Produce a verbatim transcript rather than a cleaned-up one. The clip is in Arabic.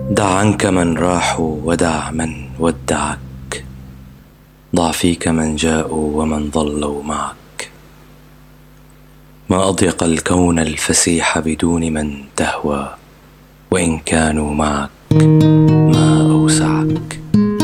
دع عنك من راحوا ودع من ودعك، ضع فيك من جاءوا ومن ظلوا معك. ما أضيق الكون الفسيح بدون من تهوى، وإن كانوا معك ما أوسعك.